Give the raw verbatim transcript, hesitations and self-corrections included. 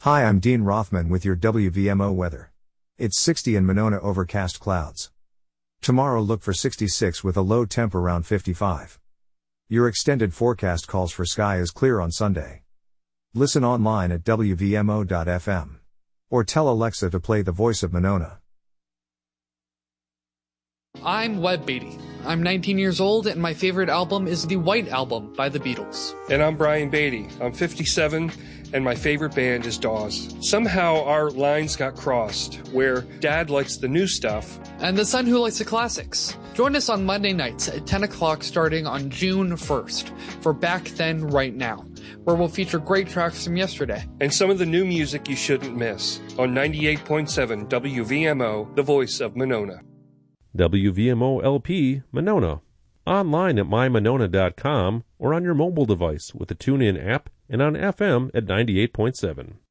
Hi, I'm Dean Rothman with your W V M O weather. It's sixty in Monona, overcast clouds. Tomorrow look for sixty-six with a low temp around fifty-five. Your extended forecast calls for sky is clear on Sunday. Listen online at W V M O dot F M. Or tell Alexa to play The Voice of Monona. I'm Webb Beatty. I'm nineteen years old, and my favorite album is the White Album by the Beatles. And I'm Brian Beatty. I'm fifty-seven, and my favorite band is Dawes. Somehow our lines got crossed, where Dad likes the new stuff. And the son who likes the classics. Join us on Monday nights at ten o'clock starting on June first for Back Then, Right Now, where we'll feature great tracks from yesterday. And some of the new music you shouldn't miss on ninety-eight point seven W V M O, the voice of Monona. W V M O L P, Monona. Online at my monona dot com or on your mobile device with the TuneIn app and on F M at ninety-eight point seven.